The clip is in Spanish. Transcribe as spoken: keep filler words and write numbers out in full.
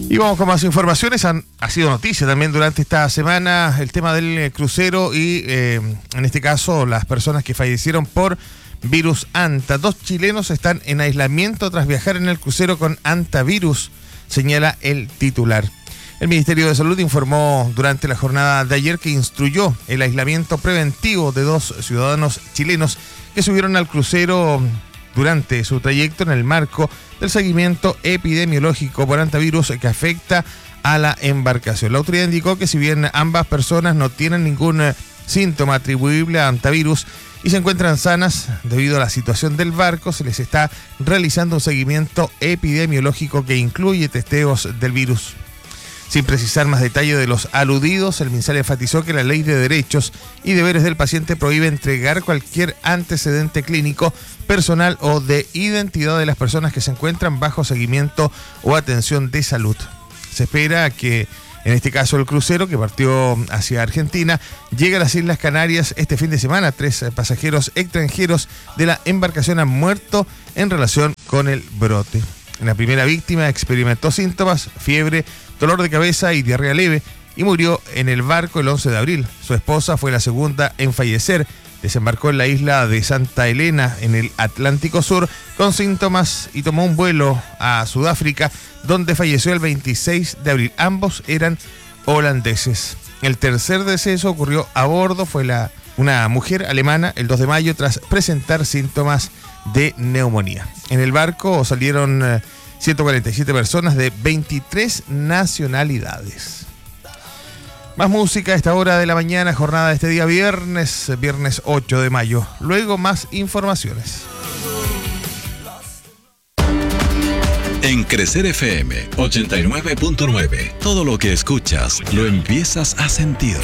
Y vamos con más informaciones. Han, ha sido noticia también durante esta semana el tema del crucero y eh, en este caso las personas que fallecieron por virus Anta. Dos chilenos están en aislamiento tras viajar en el crucero con antavirus, señala el titular. El Ministerio de Salud informó durante la jornada de ayer que instruyó el aislamiento preventivo de dos ciudadanos chilenos que subieron al crucero durante su trayecto en el marco del seguimiento epidemiológico por antivirus que afecta a la embarcación. La autoridad indicó que si bien ambas personas no tienen ningún síntoma atribuible a antivirus y se encuentran sanas debido a la situación del barco, se les está realizando un seguimiento epidemiológico que incluye testeos del virus. Sin precisar más detalle de los aludidos, el MinSal enfatizó que la Ley de Derechos y Deberes del Paciente prohíbe entregar cualquier antecedente clínico, personal o de identidad de las personas que se encuentran bajo seguimiento o atención de salud. Se espera que, en este caso, el crucero que partió hacia Argentina llegue a las Islas Canarias este fin de semana. Tres pasajeros extranjeros de la embarcación han muerto en relación con el brote. La primera víctima experimentó síntomas, fiebre, dolor de cabeza y diarrea leve y murió en el barco el once de abril. Su esposa fue la segunda en fallecer. Desembarcó en la isla de Santa Elena, en el Atlántico Sur, con síntomas y tomó un vuelo a Sudáfrica, donde falleció el veintiséis de abril. Ambos eran holandeses. El tercer deceso ocurrió a bordo, fue la, una mujer alemana el dos de mayo tras presentar síntomas de neumonía. En el barco salieron eh, ciento cuarenta y siete personas de veintitrés nacionalidades. Más música a esta hora de la mañana, jornada de este día viernes, viernes ocho de mayo. Luego más informaciones. En Crecer F M ochenta y nueve punto nueve, todo lo que escuchas lo empiezas a sentir.